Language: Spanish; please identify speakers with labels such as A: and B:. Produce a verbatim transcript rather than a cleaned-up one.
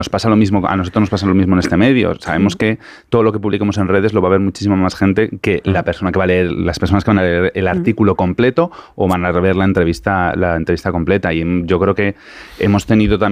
A: Nos pasa lo mismo, a nosotros nos pasa lo mismo en este medio. Sabemos que todo lo que publicamos en redes lo va a ver muchísima más gente que la persona que va a leer, las personas que van a leer el artículo completo o van a ver la entrevista, la entrevista completa. Y yo creo que hemos tenido también